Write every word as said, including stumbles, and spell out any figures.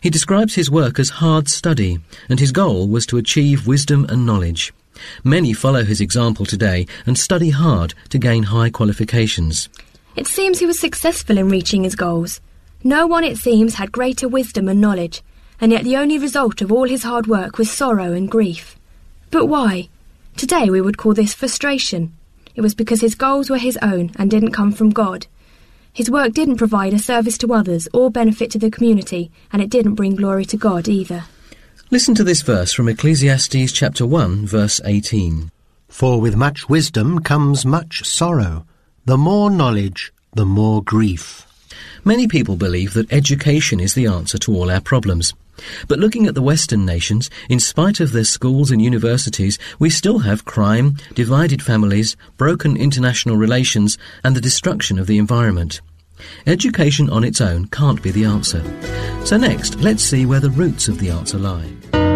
He describes his work as hard study, and his goal was to achieve wisdom and knowledge. Many follow his example today and study hard to gain high qualifications. It seems he was successful in reaching his goals. No one, it seems, had greater wisdom and knowledge, and yet the only result of all his hard work was sorrow and grief. But why? Today we would call this frustration. It was because his goals were his own and didn't come from God. His work didn't provide a service to others or benefit to the community, and it didn't bring glory to God either. Listen to this verse from Ecclesiastes chapter one, verse eighteen. For with much wisdom comes much sorrow. The more knowledge, the more grief. Many people believe that education is the answer to all our problems. But looking at the Western nations, in spite of their schools and universities, we still have crime, divided families, broken international relations, and the destruction of the environment. Education on its own can't be the answer. So next, let's see where the roots of the answer lie.